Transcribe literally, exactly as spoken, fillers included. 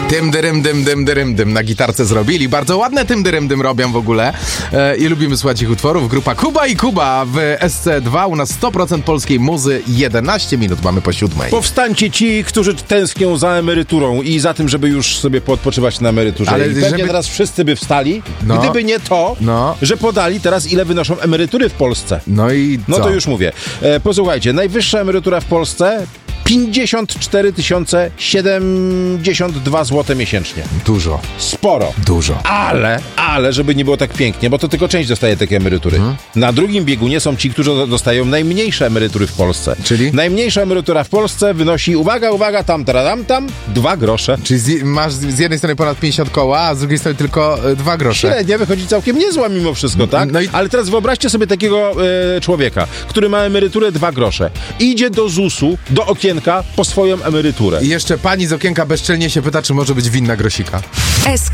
Tym dyrym, dym, dym, dyrym, dym na gitarce zrobili. Bardzo ładne tym dyrym, dym robią w ogóle. E, I lubimy słuchać ich utworów. Grupa Kuba i Kuba w S C dwa. U nas sto procent polskiej muzy. jedenaście minut mamy po siódmej. Powstańcie ci, którzy tęsknią za emeryturą i za tym, żeby już sobie poodpoczywać na emeryturze. Ale I pewnie żeby... teraz wszyscy by wstali, no. gdyby nie to, no. że podali teraz, ile wynoszą emerytury w Polsce. No i No co? to już mówię. E, posłuchajcie, najwyższa emerytura w Polsce pięćdziesiąt cztery tysiące siedemdziesiąt dwa złote miesięcznie. Dużo. Sporo. Dużo. Ale, ale, żeby nie było tak pięknie, bo to tylko część dostaje takie emerytury. Hmm. Na drugim biegunie są ci, którzy dostają najmniejsze emerytury w Polsce. Czyli? Najmniejsza emerytura w Polsce wynosi, uwaga, uwaga, tam, tam, tam, dwa grosze. Czyli z, masz z jednej strony ponad pięćdziesiąt koła, a z drugiej strony tylko y, dwa grosze. Średnia wychodzi całkiem niezła mimo wszystko, tak? No i... Ale teraz wyobraźcie sobie takiego e, człowieka, który ma emeryturę dwa grosze. Idzie do zusu, do okienka po swoją emeryturę. I jeszcze pani z okienka bezczelnie się pyta, czy może być winna grosika. S